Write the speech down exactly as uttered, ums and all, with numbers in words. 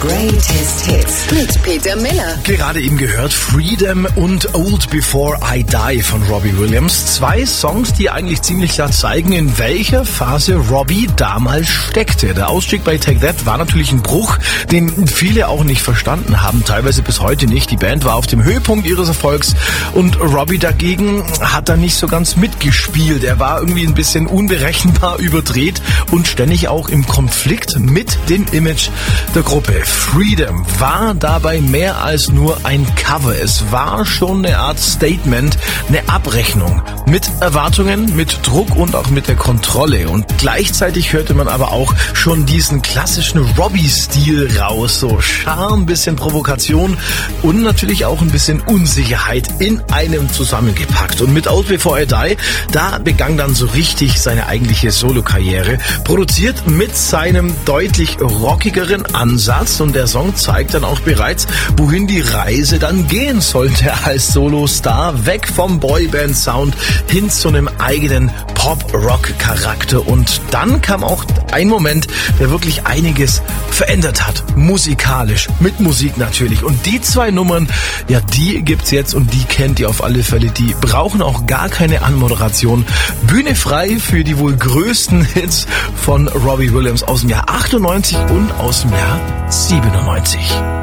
Greatest Hits mit Peter Miller. Gerade eben gehört Freedom und Old Before I Die von Robbie Williams. Zwei Songs, die eigentlich ziemlich klar zeigen, in welcher Phase Robbie damals steckte. Der Ausstieg bei Take That war natürlich ein Bruch, den viele auch nicht verstanden haben, teilweise bis heute nicht. Die Band war auf dem Höhepunkt ihres Erfolgs und Robbie dagegen hat da nicht so ganz mitgespielt. Er war irgendwie ein bisschen unberechenbar, überdreht und ständig auch im Konflikt mit dem Image der Gruppe. Freedom war dabei mehr als nur ein Cover. Es war schon eine Art Statement, eine Abrechnung mit Erwartungen, mit Druck und auch mit der Kontrolle. Und gleichzeitig hörte man aber auch schon diesen klassischen Robbie-Stil raus. So Charme, bisschen Provokation und natürlich auch ein bisschen Unsicherheit in einem zusammengepackt. Und mit Old Before I Die, da begann dann so richtig seine eigentliche Solokarriere. Produziert mit seinem deutlich rockigeren Ansatz. Und der Song zeigt dann auch bereits, wohin die Reise dann gehen sollte als Solostar. Weg vom Boyband-Sound hin zu einem eigenen Pop-Rock-Charakter. Und dann kam auch ein Moment, der wirklich einiges verändert hat. Musikalisch, mit Musik natürlich. Und die zwei Nummern, ja, die gibt's jetzt und die kennt ihr auf alle Fälle. Die brauchen auch gar keine Anmoderation. Bühne frei für die wohl größten Hits von Robbie Williams aus dem Jahr achtundneunzig und aus dem Jahr siebenundneunzig.